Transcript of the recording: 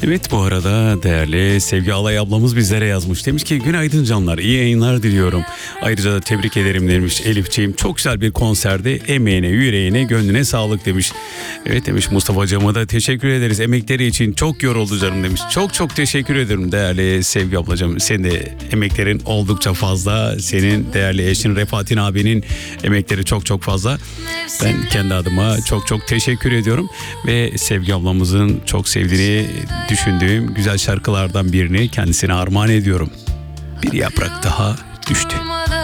Evet, bu arada değerli Sevgi Alay ablamız bizlere yazmış. Demiş ki günaydın canlar, iyi yayınlar diliyorum. Ayrıca da tebrik ederim demiş Elifciğim. Çok güzel bir konserdi. Emeğine, yüreğine, gönlüne sağlık demiş. Evet demiş, Mustafa hocama da teşekkür ederiz. Emekleri için çok yoruldu canım demiş. Çok çok teşekkür ederim değerli Sevgi ablacığım. Senin de emeklerin oldukça fazla. Senin değerli eşin Refatin abinin emekleri çok çok fazla. Ben kendi adıma çok çok teşekkür ediyorum. Ve Sevgi ablamızın çok sevdiğini düşündüğüm güzel şarkılardan birini kendisine armağan ediyorum. Bir yaprak daha düştü.